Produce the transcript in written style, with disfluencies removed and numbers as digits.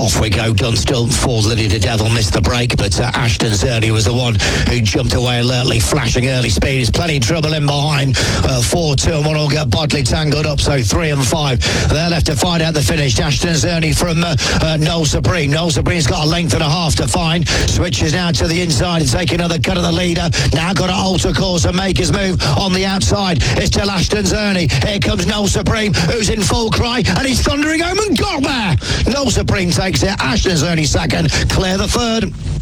Off we go. Dunstall falls Lily the Devil, missed the break, but Ashton Zerny was the one who jumped away alertly, flashing early speed. He's plenty of trouble in behind. 4, 2 and 1 will get Bodley tangled up, so 3 and 5. They're left to find out the finish. Ashton Zerny from Noel Supreme. Noel Supreme's got a length and a half to find. Switches now to the inside and take another cut of the leader. Now got to alter course and make his move on the outside. It's still Ashton Zerny. Here comes Noel Supreme, who's in full cry, and he's thundering home and got there. Noel Supreme takes it. Ashton Zerny second. Clear the third.